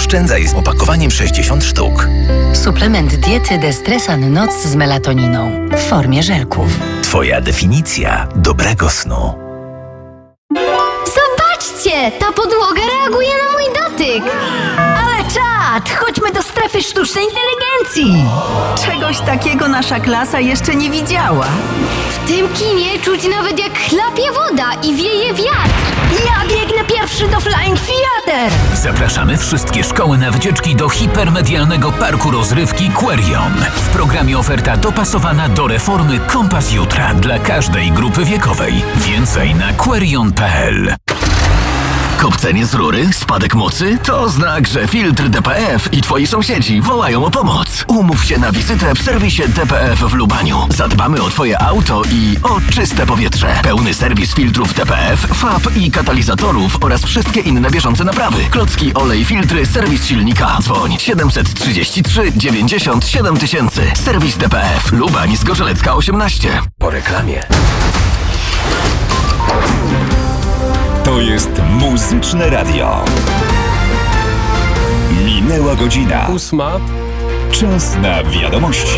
Oszczędzaj z opakowaniem 60 sztuk. Suplement diety Destresan Noc z melatoniną w formie żelków. Twoja definicja dobrego snu. Zobaczcie! Ta podłoga reaguje na mój dotyk! Ale czad! Chodźmy do strefy sztucznej inteligencji! Czegoś takiego nasza klasa jeszcze nie widziała. W tym kinie czuć nawet jak chlapie woda i wieje wiatr! Ja biegnę pierwszy do Flying Theater! Zapraszamy wszystkie szkoły na wycieczki do hipermedialnego parku rozrywki Querion. W programie oferta dopasowana do reformy Kompas Jutra dla każdej grupy wiekowej. Więcej na querion.pl. Kopcenie z rury? Spadek mocy? To znak, że filtr DPF i twoi sąsiedzi wołają o pomoc. Umów się na wizytę w serwisie DPF w Lubaniu. Zadbamy o twoje auto i o czyste powietrze. Pełny serwis filtrów DPF, FAB i katalizatorów oraz wszystkie inne bieżące naprawy. Klocki, olej, filtry, serwis silnika. Dzwoń 733 97 000. Serwis DPF. Lubań, Zgorzelecka 18. Po reklamie. To jest Muzyczne Radio. Minęła godzina. 8. Czas na wiadomości.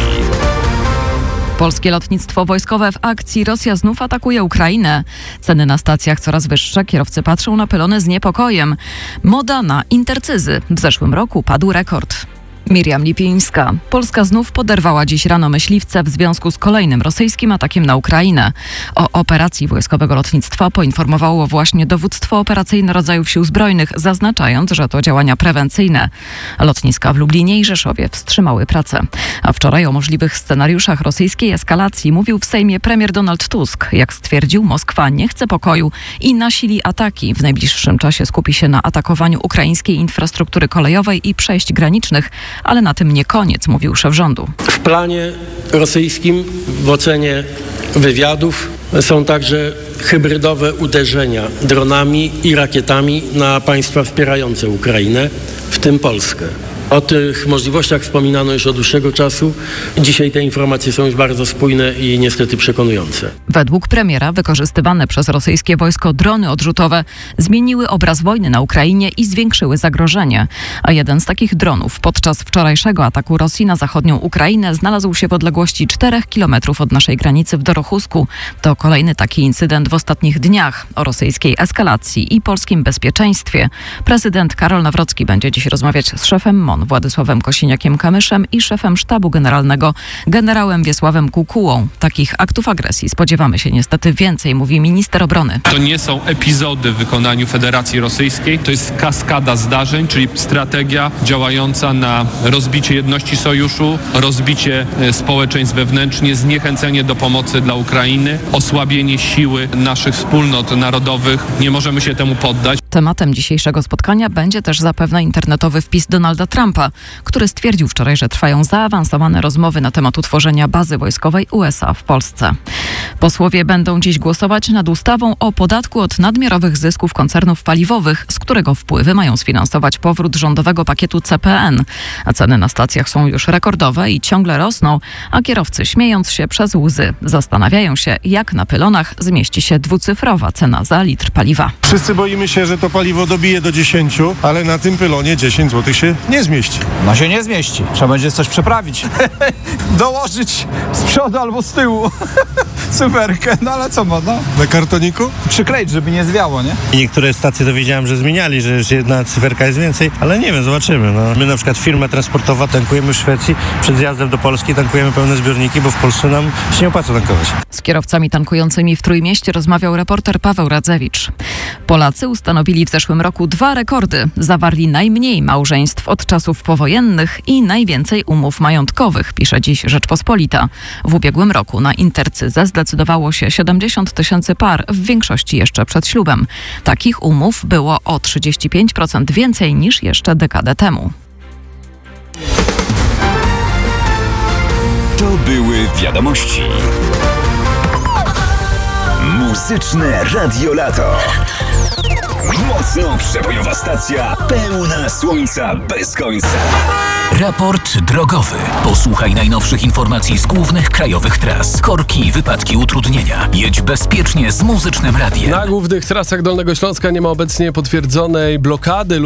Polskie lotnictwo wojskowe w akcji. Rosja znów atakuje Ukrainę. Ceny na stacjach coraz wyższe. Kierowcy patrzą na pylony z niepokojem. Moda na intercyzy. W zeszłym roku padł rekord. Miriam Lipińska. Polska znów poderwała dziś rano myśliwce w związku z kolejnym rosyjskim atakiem na Ukrainę. O operacji wojskowego lotnictwa poinformowało właśnie dowództwo operacyjne rodzajów sił zbrojnych, zaznaczając, że to działania prewencyjne. Lotniska w Lublinie i Rzeszowie wstrzymały pracę. A wczoraj o możliwych scenariuszach rosyjskiej eskalacji mówił w Sejmie premier Donald Tusk. Jak stwierdził, Moskwa nie chce pokoju i nasili ataki. W najbliższym czasie skupi się na atakowaniu ukraińskiej infrastruktury kolejowej i przejść granicznych. Ale na tym nie koniec, mówił szef rządu. W planie rosyjskim, w ocenie wywiadów, są także hybrydowe uderzenia dronami i rakietami na państwa wspierające Ukrainę, w tym Polskę. O tych możliwościach wspominano już od dłuższego czasu. Dzisiaj te informacje są już bardzo spójne i niestety przekonujące. Według premiera wykorzystywane przez rosyjskie wojsko drony odrzutowe zmieniły obraz wojny na Ukrainie i zwiększyły zagrożenie. A jeden z takich dronów podczas wczorajszego ataku Rosji na zachodnią Ukrainę znalazł się w odległości 4 kilometrów od naszej granicy w Dorochusku. To kolejny taki incydent w ostatnich dniach. O rosyjskiej eskalacji i polskim bezpieczeństwie prezydent Karol Nawrocki będzie dziś rozmawiać z szefem MON Władysławem Kosiniakiem-Kamyszem i szefem sztabu generalnego generałem Wiesławem Kukułą. Takich aktów agresji spodziewamy się niestety więcej, mówi minister obrony. To nie są epizody w wykonaniu Federacji Rosyjskiej, to jest kaskada zdarzeń, czyli strategia działająca na rozbicie jedności sojuszu, rozbicie społeczeństw wewnętrznie, zniechęcenie do pomocy dla Ukrainy, osłabienie siły naszych wspólnot narodowych. Nie możemy się temu poddać. Tematem dzisiejszego spotkania będzie też zapewne internetowy wpis Donalda Trumpa, który stwierdził wczoraj, że trwają zaawansowane rozmowy na temat utworzenia bazy wojskowej USA w Polsce. Posłowie będą dziś głosować nad ustawą o podatku od nadmiarowych zysków koncernów paliwowych, z którego wpływy mają sfinansować powrót rządowego pakietu CPN. A ceny na stacjach są już rekordowe i ciągle rosną, a kierowcy, śmiejąc się przez łzy, zastanawiają się, jak na pylonach zmieści się dwucyfrowa cena za litr paliwa. Wszyscy boimy się, że to paliwo dobije do 10, ale na tym pylonie 10 zł się nie zmieści. No się nie zmieści. Trzeba będzie coś przeprawić. Dołożyć z przodu albo z tyłu. Cyferkę, no ale co można? Na kartoniku? Przykleić, żeby nie zwiało, nie? Niektóre stacje to wiedziałem, że zmieniali, że już jedna cyferka jest więcej, ale nie wiem, zobaczymy. No. My na przykład firma transportowa tankujemy w Szwecji, przed zjazdem do Polski tankujemy pełne zbiorniki, bo w Polsce nam się nie opłaca tankować. Z kierowcami tankującymi w Trójmieście rozmawiał reporter Paweł Radzewicz. Polacy ustanowili w zeszłym roku 2 rekordy. Zawarli najmniej małżeństw od czasów powojennych i najwięcej umów majątkowych, pisze dziś Rzeczpospolita. W ubiegłym roku na intercyzę zdecydowało się 70 000 par, w większości jeszcze przed ślubem. Takich umów było o 35% więcej niż jeszcze dekadę temu. To były wiadomości. Muzyczne Radio Lato. Mocno przebojowa stacja, pełna słońca bez końca. Raport drogowy. Posłuchaj najnowszych informacji z głównych krajowych tras. Korki, wypadki, utrudnienia. Jedź bezpiecznie z Muzycznym Radiem. Na głównych trasach Dolnego Śląska nie ma obecnie potwierdzonej blokady.